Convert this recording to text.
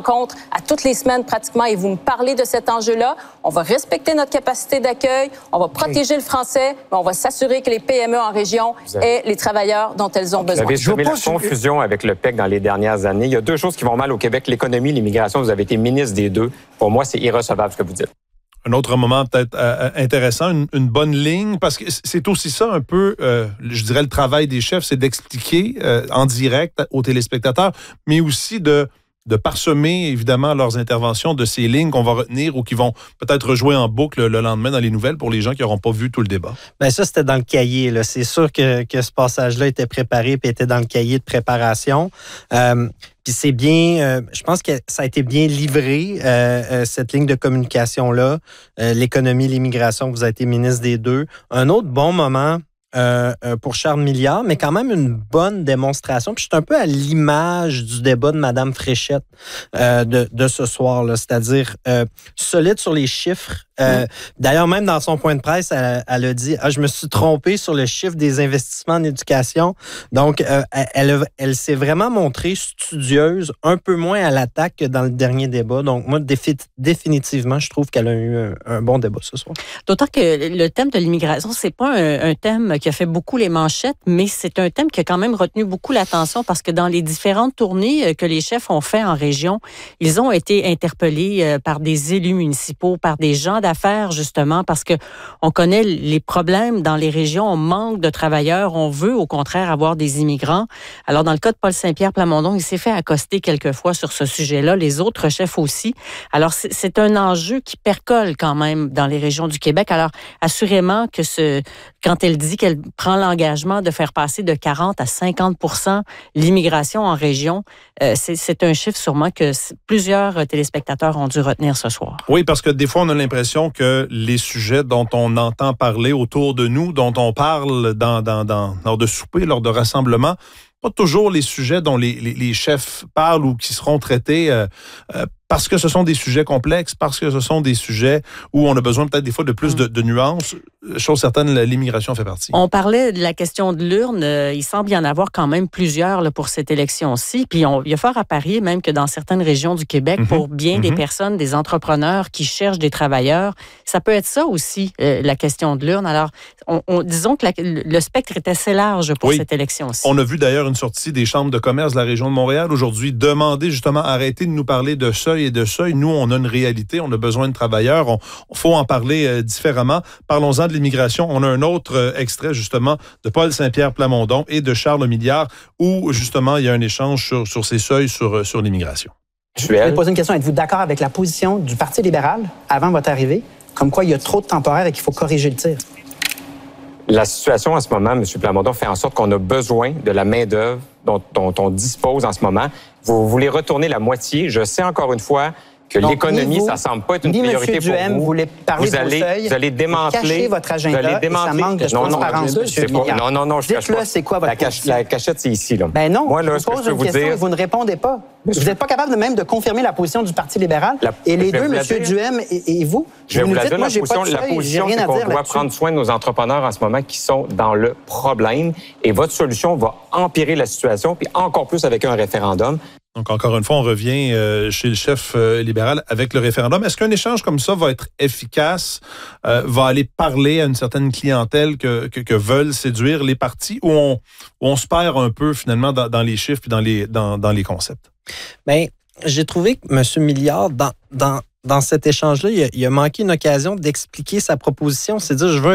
rencontre à toutes les semaines pratiquement et vous me parlez de cet enjeu-là. On va respecter notre capacité d'accueil, on va protéger le français, mais on va s'assurer que les PME en région aient les travailleurs dont elles ont besoin. Vous avez semé la confusion avec le PEC dans les dernières années. Il y a deux choses qui vont mal au Québec, l'économie, l'immigration. Vous avez été ministre des deux. Pour moi, c'est irrecevable ce que vous dites. Un autre moment peut-être intéressant, une bonne ligne, parce que c'est aussi ça un peu, je dirais, le travail des chefs, c'est d'expliquer en direct aux téléspectateurs, mais aussi de parsemer, évidemment, leurs interventions de ces lignes qu'on va retenir ou qui vont peut-être rejouer en boucle le lendemain dans les nouvelles pour les gens qui n'auront pas vu tout le débat. Bien, ça, c'était dans le cahier, là. C'est sûr que ce passage-là était préparé et était dans le cahier de préparation. Puis c'est bien, je pense que ça a été bien livré, cette ligne de communication-là. L'économie, l'immigration, vous avez été ministre des deux. Un autre bon moment pour Charles Milliard, mais quand même une bonne démonstration. Puis je suis un peu à l'image du débat de Mme Fréchette de ce soir, là, c'est-à-dire solide sur les chiffres. D'ailleurs, même dans son point de presse, elle a dit « je me suis trompée sur le chiffre des investissements en éducation ». Donc, elle s'est vraiment montrée studieuse, un peu moins à l'attaque que dans le dernier débat. Donc, moi, définitivement, je trouve qu'elle a eu un bon débat ce soir. D'autant que le thème de l'immigration, c'est pas un thème qui a fait beaucoup les manchettes, mais c'est un thème qui a quand même retenu beaucoup l'attention parce que dans les différentes tournées que les chefs ont fait en région, ils ont été interpellés par des élus municipaux, par des gens d'affaires, justement, parce que on connaît les problèmes dans les régions. On manque de travailleurs. On veut, au contraire, avoir des immigrants. Alors, dans le cas de Paul Saint-Pierre Plamondon, il s'est fait accoster quelquefois sur ce sujet-là. Les autres chefs aussi. Alors, c'est un enjeu qui percole quand même dans les régions du Québec. Alors, assurément que quand elle dit qu'elle prend l'engagement de faire passer de 40 à 50% l'immigration en région, c'est un chiffre sûrement que plusieurs téléspectateurs ont dû retenir ce soir. Oui, parce que des fois, on a l'impression que les sujets dont on entend parler autour de nous, dont on parle lors de soupers, lors de rassemblements, pas toujours les sujets dont les chefs parlent ou qui seront traités parce que ce sont des sujets complexes, parce que ce sont des sujets où on a besoin peut-être des fois de plus de nuances. Chose certaine, l'immigration fait partie. On parlait de la question de l'urne. Il semble y en avoir quand même plusieurs là, pour cette élection-ci. Puis il y a fort à parier même que dans certaines régions du Québec, pour bien des personnes, des entrepreneurs qui cherchent des travailleurs, ça peut être ça aussi, la question de l'urne. Alors, disons que le spectre est assez large pour cette élection-ci. On a vu d'ailleurs une sortie des chambres de commerce de la région de Montréal aujourd'hui demander justement arrêter de nous parler de seuil et de seuil. Nous, on a une réalité, on a besoin de travailleurs, il faut en parler différemment. Parlons-en de l'immigration. On a un autre extrait justement de Paul Saint-Pierre Plamondon et de Charles Milliard où justement il y a un échange sur ces seuils sur l'immigration. Je vais poser une question. Êtes-vous d'accord avec la position du Parti libéral avant votre arrivée, comme quoi il y a trop de temporaires et qu'il faut corriger le tir? La situation en ce moment, M. Plamondon, fait en sorte qu'on a besoin de la main-d'œuvre dont on dispose en ce moment. Vous voulez retourner la moitié. Je sais encore une fois que l'économie, ça ne semble pas être une priorité pour Duhem, vous. Vous voulez parler de vos seuils, vous allez démanteler cacher votre agenda et ça manque de transparence, M. Milliard. Non, je cache pas. Dites-le, c'est quoi votre position? La cachette, c'est ici. Là. Ben non, moi, là, je vous pose une question et vous ne répondez pas. Vous n'êtes pas capable même de confirmer la position du Parti libéral. Et les deux, M. Duhem et vous, je vais vous la dire, la position, c'est qu'on doit prendre soin de nos entrepreneurs en ce moment qui sont dans le problème. Et votre solution va empirer la situation, puis encore plus avec un référendum. Donc, encore une fois, on revient chez le chef libéral avec le référendum. Est-ce qu'un échange comme ça va être efficace, va aller parler à une certaine clientèle que veulent séduire les partis, ou on se perd un peu finalement dans les chiffres et dans les concepts? Bien, j'ai trouvé que M. Milliard, dans cet échange-là, il a manqué une occasion d'expliquer sa proposition. C'est-à-dire, je veux